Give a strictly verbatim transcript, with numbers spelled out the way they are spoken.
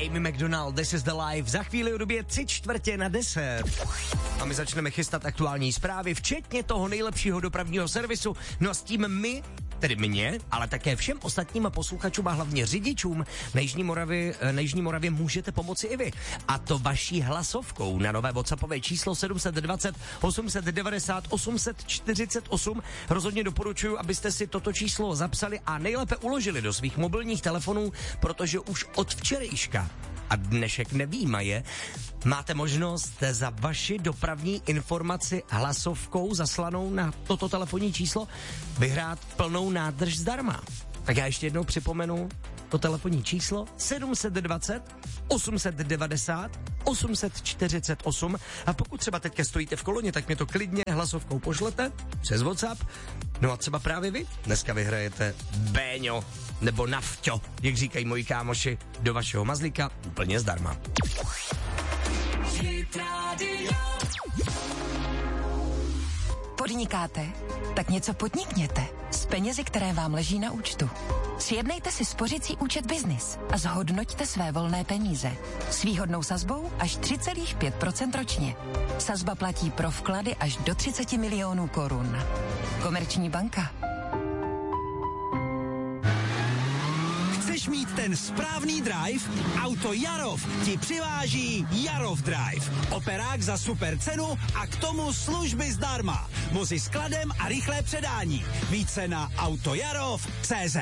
Amy McDonald, This is the Life, za chvíli o době tři čtvrtě na deset. A my začneme chystat aktuální zprávy, včetně toho nejlepšího dopravního servisu. No a s tím my, tedy mě, ale také všem ostatním posluchačům a hlavně řidičům na Jižní Moravě, na Jižní Moravě můžete pomoci i vy. A to vaší hlasovkou na nové WhatsAppové číslo sedm set dvacet, osm set devadesát, osm set čtyřicet osm. Rozhodně doporučuji, abyste si toto číslo zapsali a nejlépe uložili do svých mobilních telefonů, protože už od včerejška a dnešek nevýmaje, máte možnost za vaši dopravní informaci hlasovkou zaslanou na toto telefonní číslo vyhrát plnou nádrž zdarma. Tak já ještě jednou připomenu to telefonní číslo sedm set dvacet, osm set devadesát, osm set čtyřicet osm a pokud třeba teďka stojíte v koloně, tak mě to klidně hlasovkou pošlete přes WhatsApp. No a třeba právě vy dneska vyhrajete béňo nebo nafťo, jak říkají moji kámoši, do vašeho mazlíka úplně zdarma. Podnikáte? Tak něco podnikněte s penězi, které vám leží na účtu. Sjednejte si spořicí účet Biznis a zhodnoťte své volné peníze. S výhodnou sazbou až tři celá pět procenta ročně. Sazba platí pro vklady až do třicet milionů korun. Komerční banka. Chceš mít ten správný drive? Auto Jarov ti přiváží Jarov Drive. Operák za super cenu a k tomu služby zdarma. Vozy s skladem a rychlé předání. Více na autojarov tečka cé zet.